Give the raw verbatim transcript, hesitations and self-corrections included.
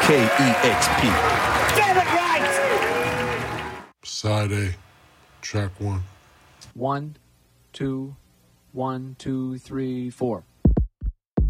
K E X P. Get it right! Side A, track one. One, two, one, two, three, four.